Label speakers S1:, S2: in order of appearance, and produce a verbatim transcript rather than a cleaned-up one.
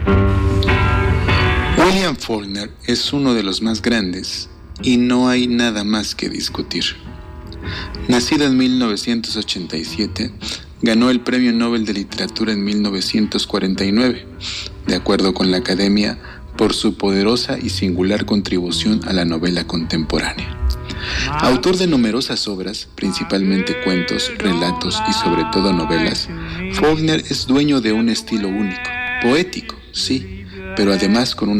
S1: William Faulkner es uno de los más grandes y no hay nada más que discutir. Nacido en mil novecientos ochenta y siete, ganó el Premio Nobel de Literatura en mil novecientos cuarenta y nueve, de acuerdo con la Academia, por su poderosa y singular contribución a la novela contemporánea. Autor de numerosas obras, principalmente cuentos, relatos y sobre todo novelas, Faulkner es dueño de un estilo único, poético, sí, pero además con una